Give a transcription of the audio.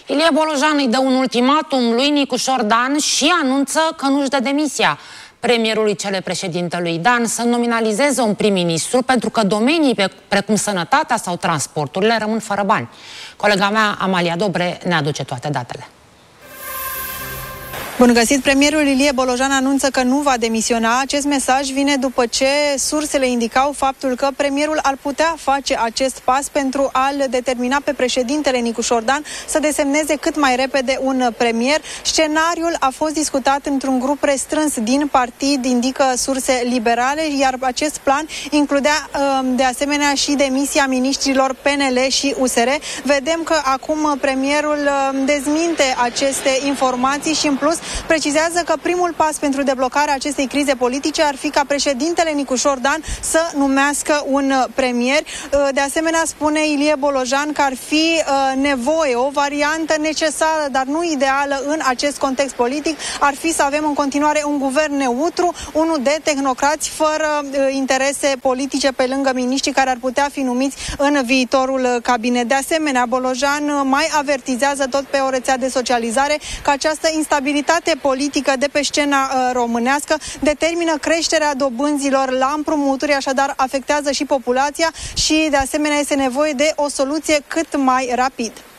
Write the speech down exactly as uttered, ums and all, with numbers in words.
Ilie Bolojan îi dă un ultimatum lui Nicușor Dan și anunță că nu-și dă demisia. Premierul îi cere președintelui Dan să nominalizeze un prim-ministru pentru că domenii precum sănătatea sau transporturile rămân fără bani. Colega mea, Amalia Dobre, ne aduce toate datele. Bun găsit! Premierul Ilie Bolojan anunță că nu va demisiona. Acest mesaj vine după ce sursele indicau faptul că premierul ar putea face acest pas pentru a-l determina pe președintele Nicușor Dan să desemneze cât mai repede un premier. Scenariul a fost discutat într-un grup restrâns din partid, indică surse liberale, iar acest plan includea de asemenea și demisia miniștrilor P N L și U S R. Vedem că acum premierul dezminte aceste informații și în plus precizează că primul pas pentru deblocarea acestei crize politice ar fi ca președintele Nicușor Dan să numească un premier. De asemenea, spune Ilie Bolojan că ar fi nevoie, o variantă necesară, dar nu ideală în acest context politic, ar fi să avem în continuare un guvern neutru, unul de tehnocrați fără interese politice pe lângă miniștri care ar putea fi numiți în viitorul cabinet. De asemenea, Bolojan mai avertizează tot pe o rețea de socializare că această instabilitate politică de pe scena uh, românească determină creșterea dobânzilor la împrumuturi, așadar afectează și populația și de asemenea este nevoie de o soluție cât mai rapid.